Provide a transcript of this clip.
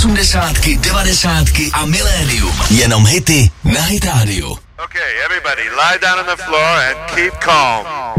osmdesátky, devadesátky a milénium. Jenom hity na Hit Radio. Okay, everybody, lie down on the floor and keep calm.